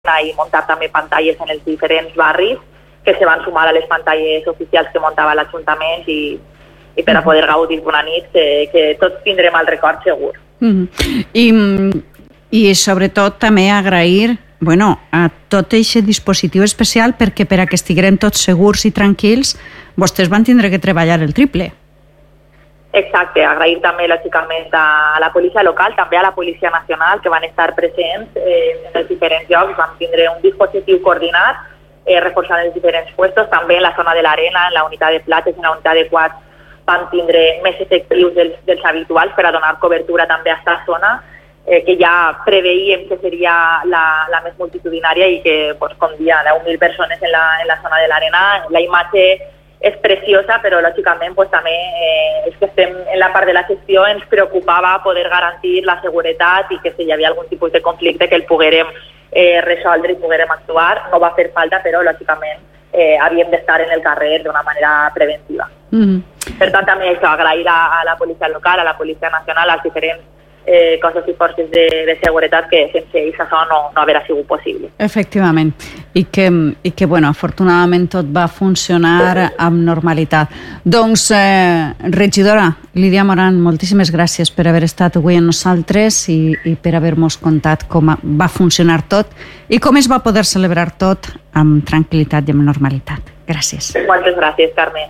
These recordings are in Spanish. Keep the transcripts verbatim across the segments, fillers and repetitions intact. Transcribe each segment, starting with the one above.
i muntar també pantalles en els diferents barris que se van sumar a les pantalles oficials que muntava l'Ajuntament i, i per a poder gaudir d'una nit que, que tots tindrem el record segur. Mm-hmm. I, I sobretot també agrair bueno, a tot aquest dispositiu especial perquè per a que estiguem tots segurs i tranquils vostès van tindre que treballar el triple. Exacte, agrair també lògicament a la policia local, també a la Policia Nacional, que van estar presents eh, en els diferents llocs, van tindre un dispositiu coordinat, eh, reforçant els diferents puestos, també en la zona de l'Arena, en la unitat de Plates, en la unitat de Quats, van tindre més efectius dels, dels habituals per a donar cobertura també a aquesta zona, eh, que ja preveíem que seria la, la més multitudinària i que, pues, com dia, deu mil persones en la, en la zona de l'Arena, la imatge és preciosa, però lògicament pues, també eh, és que estem en la part de la gestió, ens preocupava poder garantir la seguretat i que si hi havia algun tipus de conflicte que el poguérem eh, resoldre i poguérem actuar. No va fer falta, però lògicament eh, havíem d'estar en el carrer d'una manera preventiva. Mm-hmm. Per tant, també això, agrair a, a la policia local, a la Policia Nacional, als diferents Eh, cossos i forces de, de seguretat que sense ells això no, no haurà sigut possible. Efectivament, i que, i que bueno, afortunadament tot va funcionar amb normalitat. Doncs, eh, regidora Lídia Moran, moltíssimes gràcies per haver estat avui amb nosaltres i, i per haver-nos contat com va funcionar tot i com es va poder celebrar tot amb tranquil·litat i amb normalitat. Gràcies. Moltes gràcies, Carmen.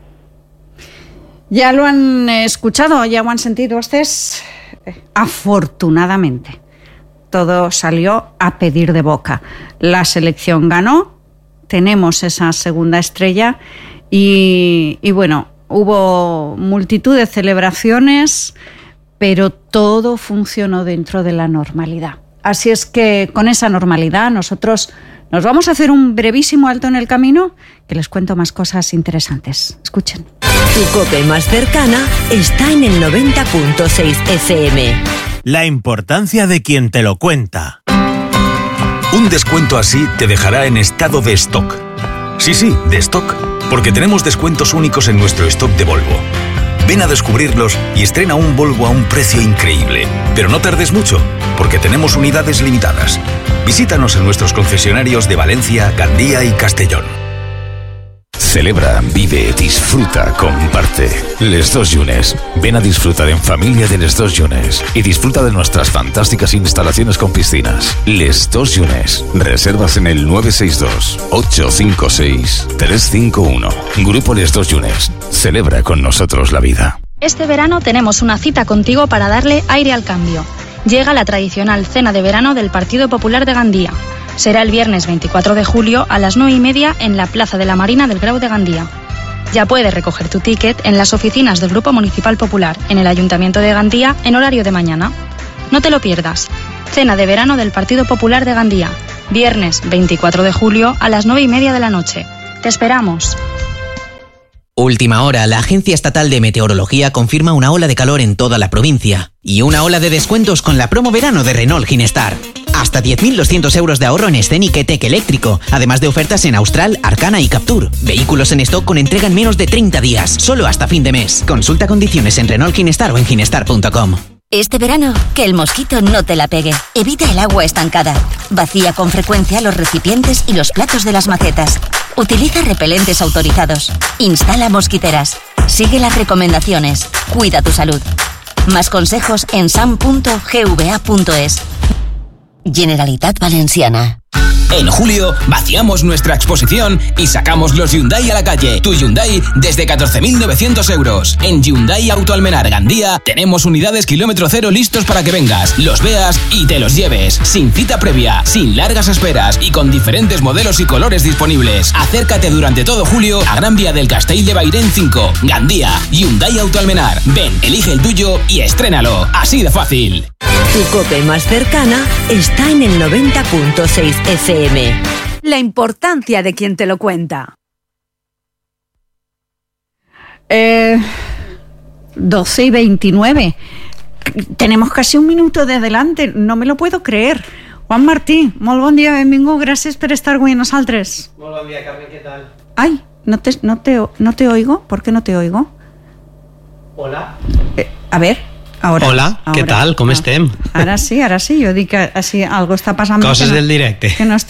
Ya lo han escuchado, ya lo han sentido ustedes. Afortunadamente, todo salió a pedir de boca. La selección ganó, tenemos esa segunda estrella y, y bueno, hubo multitud de celebraciones, pero todo funcionó dentro de la normalidad. Así es que con esa normalidad nosotros nos vamos a hacer un brevísimo alto en el camino, que les cuento más cosas interesantes. Escuchen. Tu COPE más cercana está en el noventa punto seis F M. La importancia de quien te lo cuenta. Un descuento así te dejará en estado de stock. Sí, sí, de stock, porque tenemos descuentos únicos en nuestro stock de Volvo. Ven a descubrirlos y estrena un Volvo a un precio increíble. Pero no tardes mucho, porque tenemos unidades limitadas. Visítanos en nuestros concesionarios de Valencia, Gandía y Castellón. Celebra, vive, disfruta, comparte. Les Dos Llunes. Ven a disfrutar en familia de Les Dos Llunes y disfruta de nuestras fantásticas instalaciones con piscinas. Les Dos Llunes. Reservas en el nueve seis dos, ocho cinco seis, tres cinco uno. Grupo Les Dos Llunes. Celebra con nosotros la vida. Este verano tenemos una cita contigo para darle aire al cambio. Llega la tradicional cena de verano del Partido Popular de Gandía. Será el viernes veinticuatro de julio a las nueve y media en la Plaza de la Marina del Grau de Gandía. Ya puedes recoger tu ticket en las oficinas del Grupo Municipal Popular en el Ayuntamiento de Gandía en horario de mañana. No te lo pierdas. Cena de verano del Partido Popular de Gandía. Viernes veinticuatro de julio a las nueve y media de la noche. Te esperamos. Última hora, la Agencia Estatal de Meteorología confirma una ola de calor en toda la provincia y una ola de descuentos con la promo verano de Renault Ginestar. Hasta diez mil doscientos euros de ahorro en Scenic E-Tech eléctrico, además de ofertas en Austral, Arcana y Captur. Vehículos en stock con entrega en menos de treinta días, solo hasta fin de mes. Consulta condiciones en Renault Ginestar o en ginestar punto com. Este verano, que el mosquito no te la pegue. Evita el agua estancada. Vacía con frecuencia los recipientes y los platos de las macetas. Utiliza repelentes autorizados. Instala mosquiteras. Sigue las recomendaciones. Cuida tu salud. Más consejos en sam punto gva punto es. Generalitat Valenciana. En julio vaciamos nuestra exposición y sacamos los Hyundai a la calle. Tu Hyundai desde catorce mil novecientos euros. En Hyundai Auto Almenar Gandía tenemos unidades kilómetro cero listos para que vengas, los veas y te los lleves. Sin cita previa, sin largas esperas y con diferentes modelos y colores disponibles. Acércate durante todo julio a Gran Vía del Castell de Bairén cinco, Gandía. Hyundai Auto Almenar. Ven, elige el tuyo y estrénalo. Así de fácil. Tu COPE más cercana está en el noventa punto seis F M. La importancia de quien te lo cuenta. Eh, doce y veintinueve. Tenemos casi un minuto de adelante. No me lo puedo creer. Juan Martí, molt bon dia, benvingut. Gràcies per estar avui amb nosaltres. Molt bon dia, Carmen, ¿qué tal? Ay, no te, no te, no te oigo. ¿Por qué no te oigo? Hola. Eh, a ver. Ahora, Hola, ahora, què tal? Com ah, estem? Ara sí, ara sí, jo dic que així algo està passant. Coses que no, del directe. Que no